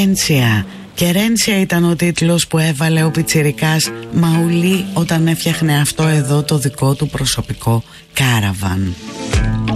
Κερένσια. Κερένσια ήταν ο τίτλος που έβαλε ο πιτσιρικάς Μαουλή όταν έφτιαχνε αυτό εδώ το δικό του προσωπικό κάραβαν.